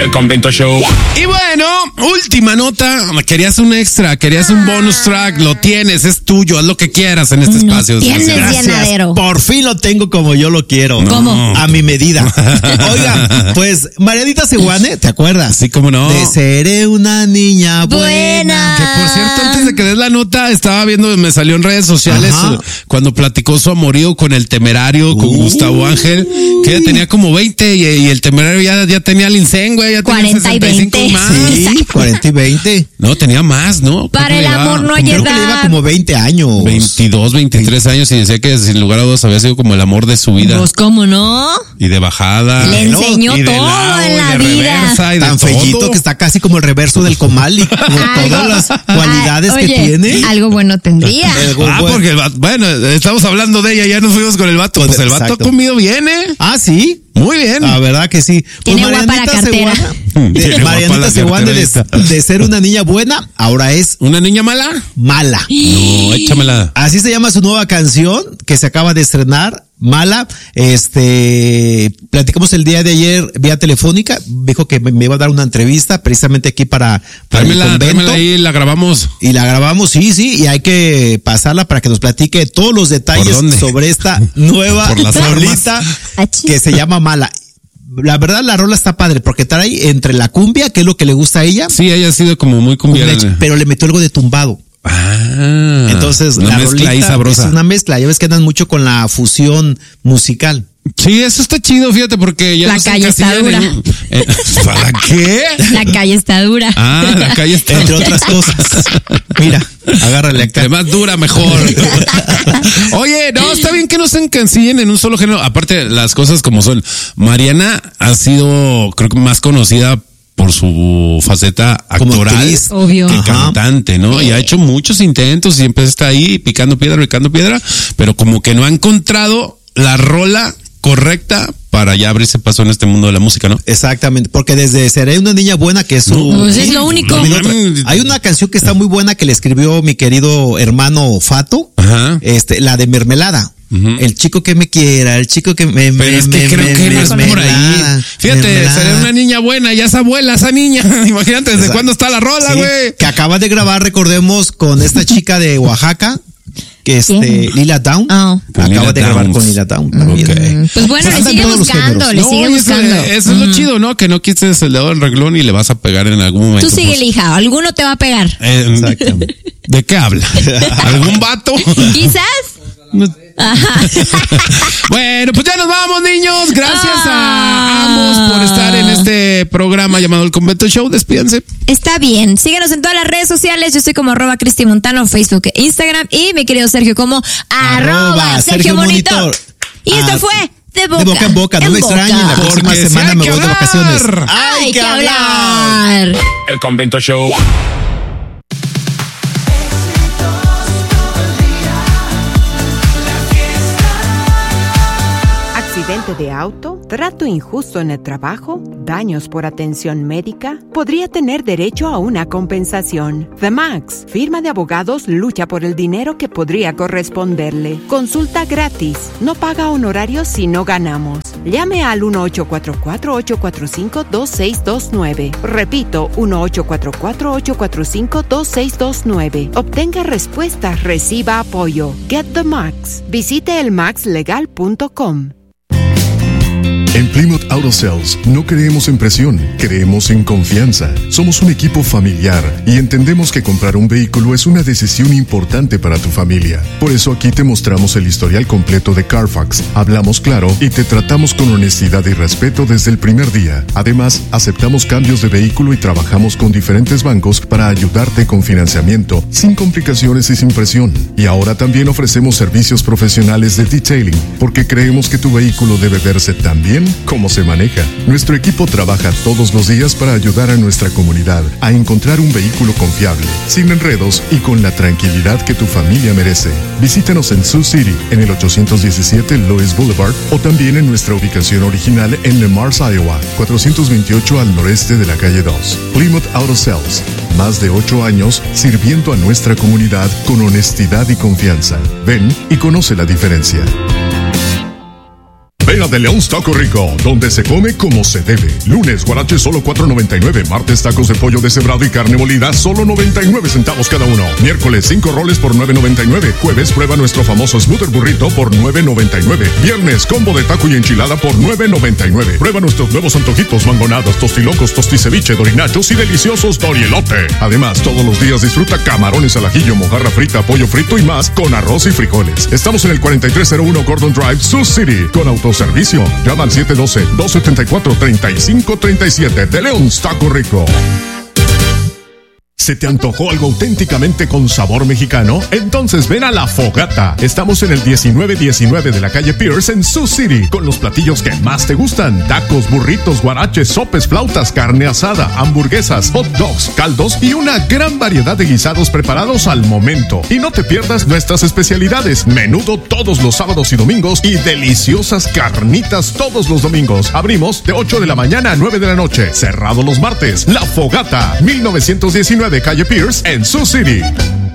El Convento Show. Y bueno, última nota. Querías un extra, querías un bonus track. Lo tienes, es tuyo, haz lo que quieras en este espacio. Tienes llenadero. Por fin lo tengo como yo lo quiero. ¿Cómo? A mi medida. Oiga, pues Marianita Seguane, ¿te acuerdas? Sí, cómo no. De seré una niña buena. Que por cierto, antes de que des la nota, estaba viendo, me salió en redes sociales cuando platicó su amorío con el Temerario, con Gustavo Ángel, que ella tenía como 20 y el Temerario ya tenía el INSEN, güey, ya 40 tenía y 65 20. más. Sí, 40 y 20. No, tenía más, ¿no? Para el amor no hay Creo que le iba edad. como 20 años. 22, 23 años y decía que sin lugar a dudas había sido como el amor de su vida. Pues, ¿cómo no? Y de bajada. Le enseñó y de todo lado, en y la de vida. reversa, y de Tan todo. fellito que está casi como el reverso del comal y con todas las cualidades que Oye, tiene. algo bueno tendría. Porque el vato, bueno, estamos hablando de ella, ya nos fuimos con el vato. Pues el vato Exacto. ha comido bien, ¿eh? Ah, sí. Muy bien. La verdad que sí. Tiene guapa la cartera. Tiene guapa Marianita la Seguane cartera. de ser una niña buena, ahora es ¿Una niña mala? mala. No, échamela. Así se llama su nueva canción que se acaba de estrenar, Mala. Platicamos el día de ayer vía telefónica, dijo que me iba a dar una entrevista precisamente aquí para el convento. Tráemela ahí, la grabamos. Y la grabamos, sí, y hay que pasarla para que nos platique todos los detalles sobre esta nueva Por las rolita que se llama Mala. La verdad, la rola está padre porque trae entre la cumbia, que es lo que le gusta a ella, Sí, ella ha sido como muy cumbiera. pero le metió algo de tumbado. Entonces, una la mezcla ahí rolita sabrosa. es una mezcla. Ya ves que andan mucho con la fusión musical. Sí, eso está chido, fíjate, porque ya La no se calle está encasillan dura. ¿Para qué? La calle está dura. La calle está Entre otras cosas. Mira, agárrale acá. Entre más dura, mejor. Oye, no, está bien que no se encasillen en un solo género. Aparte, las cosas como son. Mariana ha sido, creo que más conocida por su faceta Como actoral actriz. Obvio. que Ajá. cantante, ¿no? Y ha hecho muchos intentos, siempre está ahí picando piedra, pero como que no ha encontrado la rola correcta para ya abrirse paso en este mundo de la música, ¿no? Exactamente, porque desde Seré una niña buena, que es su... Pues es lo único. Hay una canción que está muy buena que le escribió mi querido hermano Fato, Ajá. la de Mermelada. El chico que me quiera, el chico que me... Pero es que creo que no es por ahí. Fíjate, será una niña buena, ya es abuela esa niña. Imagínate desde cuándo está la rola, Sí, güey. que acaba de grabar, recordemos, con esta chica de Oaxaca, que ¿Quién? Lila Down. Oh. Acaba Lila de grabar Downs. con Lila Down también. Pues bueno, le andan sigue todos los buscando, géneros. le sigue y buscando. eso es lo chido, ¿no? Que no quites el dedo del renglón y le vas a pegar en algún momento. Tú sigue, pues. hija, alguno te va a pegar. Exactamente. ¿De qué habla? ¿Algún vato? Quizás. Bueno, pues ya nos vamos, niños. Gracias a ambos por estar en este programa llamado El Convento Show. Despídense. Está bien. Síguenos en todas las redes sociales. Yo estoy como @CristiMontano, Facebook e Instagram. Y mi querido Sergio como @SergioMonitor. Y esto fue De Boca en Boca. No me extrañen, la próxima Porque sí semana hay me que voy de hablar. vacaciones. ¡Hay que hablar! El Convento Show. ¿Accidente de auto? ¿Trato injusto en el trabajo? ¿Daños por atención médica? Podría tener derecho a una compensación. The Max, firma de abogados, lucha por el dinero que podría corresponderle. Consulta gratis. No paga honorarios si no ganamos. Llame al 1-844-845-2629. Repito, 1-844-845-2629. Obtenga respuestas, reciba apoyo. Get the Max. Visite elmaxlegal.com. En Plymouth Auto Sales no creemos en presión, creemos en confianza. Somos un equipo familiar y entendemos que comprar un vehículo es una decisión importante para tu familia. Por eso aquí te mostramos el historial completo de Carfax, hablamos claro y te tratamos con honestidad y respeto desde el primer día. Además, aceptamos cambios de vehículo y trabajamos con diferentes bancos para ayudarte con financiamiento, sin complicaciones y sin presión. Y ahora también ofrecemos servicios profesionales de detailing, porque creemos que tu vehículo debe verse tan bien como se maneja. Nuestro equipo trabaja todos los días para ayudar a nuestra comunidad a encontrar un vehículo confiable, sin enredos y con la tranquilidad que tu familia merece. Visítanos en Sioux City, en el 817 Lois Boulevard, o también en nuestra ubicación original en Le Mars, Iowa, 428 al noreste de la calle 2. Plymouth Auto Sales, más de 8 años sirviendo a nuestra comunidad con honestidad y confianza. Ven y conoce la diferencia. Ven a De Leon's Taco Rico, donde se come como se debe. Lunes, guaraches solo $4.99. Martes, tacos de pollo deshebrado y carne molida, solo 99 centavos cada uno. Miércoles, 5 roles por $9.99. Jueves, prueba nuestro famoso Smoother Burrito por $9.99. Viernes, combo de taco y enchilada por $9.99. Prueba nuestros nuevos antojitos, mangonadas, tostilocos, tosticeviche, dorinachos y deliciosos dorielote. Además, todos los días disfruta camarones al ajillo, mojarra frita, pollo frito y más con arroz y frijoles. Estamos en el 4301 Gordon Drive, Sioux City, con autoservicio. Llama al 712-274-3537. De Leon's Taco Rico. ¿Se te antojó algo auténticamente con sabor mexicano? Entonces ven a La Fogata. Estamos en el 1919 de la calle Pierce en Sioux City, con los platillos que más te gustan: tacos, burritos, guaraches, sopes, flautas, carne asada, hamburguesas, hot dogs, caldos y una gran variedad de guisados preparados al momento. Y no te pierdas nuestras especialidades: menudo todos los sábados y domingos y deliciosas carnitas todos los domingos. Abrimos de 8 de la mañana a 9 de la noche, cerrado los martes. La Fogata, 1919 de calle Pierce en Sioux City.